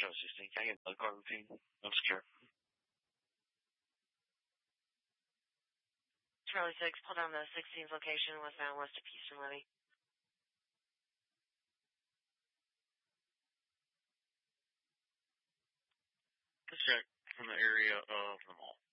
Charlie 16. Can I get blood card routine? No secure. Charlie 6, pull down the 16th location westbound west of Eastern Levy. Check from the area of the mall.